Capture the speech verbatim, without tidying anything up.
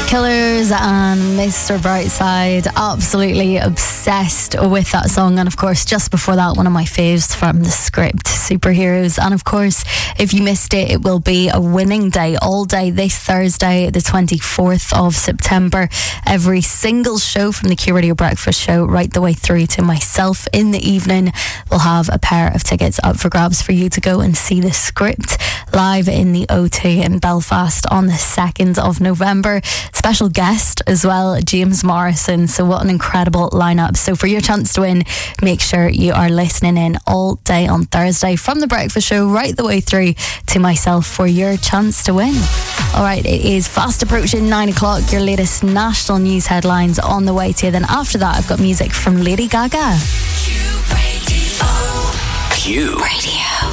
Killers and Mister Brightside. Absolutely obsessed with that song. And of course, just before that, one of my faves from The Script, Superheroes. And of course, if you missed it, it will be a winning day all day this Thursday, the twenty-fourth of September. Every single show from the Q Radio Breakfast Show right the way through to myself in the evening will have a pair of tickets up for grabs for you to go and see The Script live in the O two in Belfast on the second of November. Special guest as well, James Morrison. So what an incredible lineup. So for your chance to win, make sure you are listening in all day on Thursday from the Breakfast Show right the way through to myself for your chance to win. Alright, it is fast approaching nine o'clock. Your latest national news headlines on the way to you. Then after that, I've got music from Lady Gaga. Q Radio. Q Radio.